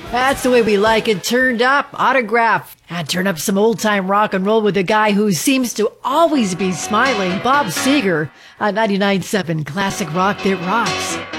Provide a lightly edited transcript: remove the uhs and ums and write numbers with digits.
That's the way we like it. Turned up, autograph. And turn up some old-time rock and roll with a guy who seems to always be smiling, Bob Seger, on 99.7 Classic Rock That Rocks.